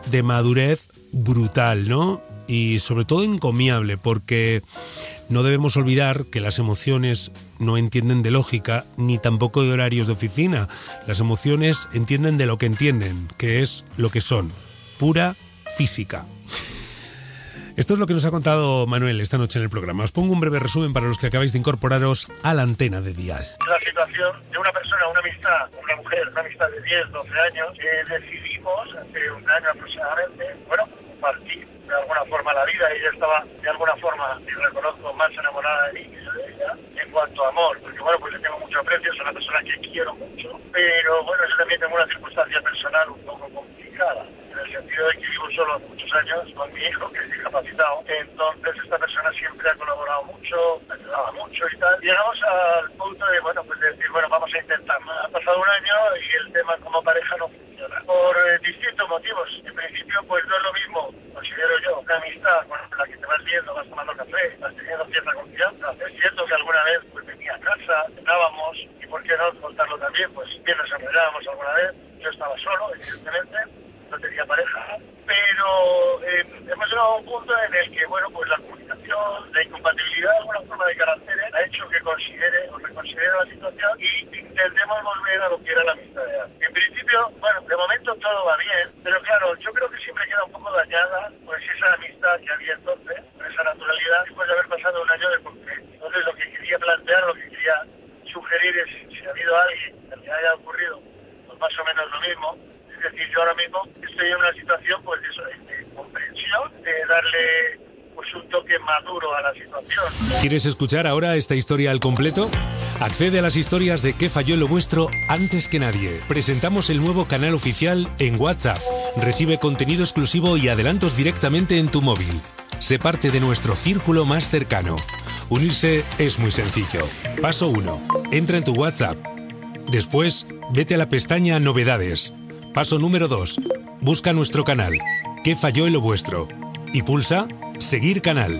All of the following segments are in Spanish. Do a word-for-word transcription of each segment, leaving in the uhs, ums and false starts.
de madurez brutal, ¿no? Y sobre todo encomiable, porque no debemos olvidar que las emociones no entienden de lógica ni tampoco de horarios de oficina. Las emociones entienden de lo que entienden, que es lo que son, pura física. Esto es lo que nos ha contado Manuel esta noche en el programa. Os pongo un breve resumen para los que acabáis de incorporaros a la antena de Dial. La situación de una persona, una amistad, una mujer, una amistad de diez, doce años, que decidimos hace un año aproximadamente, bueno, compartir de alguna forma la vida. Ella estaba de alguna forma, y reconozco, más enamorada de mí que yo de ella en cuanto a amor, porque bueno, pues le tengo mucho aprecio, es una persona que quiero mucho, pero bueno, yo también tengo una circunstancia personal un poco complicada, en el sentido de que vivo solo hace muchos años con mi hijo, que es discapacitado. Entonces esta persona siempre ha colaborado mucho, me ayudaba mucho y tal. Llegamos al punto de, bueno, pues de decir, bueno, vamos a intentar. Ha pasado un año y el tema como pareja no funciona. Por eh, distintos motivos. En principio, pues no es lo mismo, considero yo, una amistad con la que te vas viendo, vas tomando café, vas teniendo cierta confianza. Es cierto que alguna vez pues venía a casa, cenábamos, y por qué no contarlo también, pues bien nos enredábamos alguna vez. Yo estaba solo, evidentemente, no tenía pareja, pero eh, hemos llegado a un punto en el que, bueno, pues la comunicación, la incompatibilidad de alguna forma de carácter ha hecho que considere o reconsidere la situación y intentemos volver a lo que era la amistad de antes. En principio, bueno, de momento todo va bien, pero claro, yo creo que siempre queda un poco dañada pues esa amistad que había entonces, esa naturalidad, después de haber pasado un año de convivencia. Entonces lo que quería plantear, lo que quería sugerir es si ha habido alguien que le haya ocurrido pues más o menos lo mismo. Es decir, yo ahora mismo estoy en una situación pues de, eso, de comprensión, de darle pues un toque maduro a la situación. ¿Quieres escuchar ahora esta historia al completo? Accede a las historias de ¿Qué falló en lo vuestro? Antes que nadie. Presentamos el nuevo canal oficial en WhatsApp. Recibe contenido exclusivo y adelantos directamente en tu móvil. Sé parte de nuestro círculo más cercano. Unirse es muy sencillo. Paso uno. Entra en tu WhatsApp. Después, vete a la pestaña Novedades. Paso número dos. Busca nuestro canal. ¿Qué falló en lo vuestro? Y pulsa Seguir canal.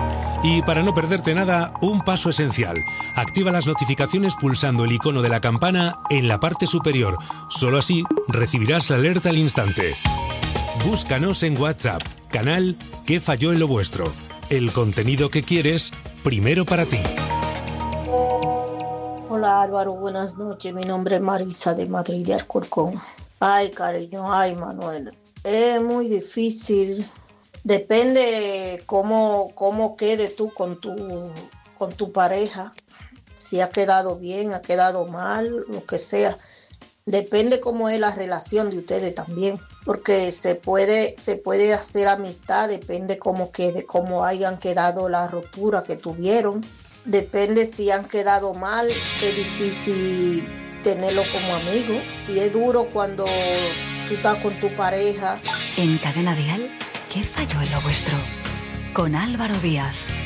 Y para no perderte nada, un paso esencial. Activa las notificaciones pulsando el icono de la campana en la parte superior. Solo así recibirás la alerta al instante. Búscanos en WhatsApp. Canal ¿Qué falló en lo vuestro? El contenido que quieres, primero para ti. Hola Álvaro, buenas noches. Mi nombre es Marisa de Madrid de Alcorcón. Ay, cariño, ay, Manuel. Es muy difícil. Depende cómo, cómo quede tú con tu, con tu pareja. Si ha quedado bien, ha quedado mal, lo que sea. Depende cómo es la relación de ustedes también. Porque se puede, se puede hacer amistad, depende cómo quede, cómo hayan quedado la ruptura que tuvieron. Depende si han quedado mal, es difícil tenerlo como amigo y es duro cuando tú estás con tu pareja. En Cadena Dial, ¿Qué falló en lo vuestro? Con Álvaro Díaz.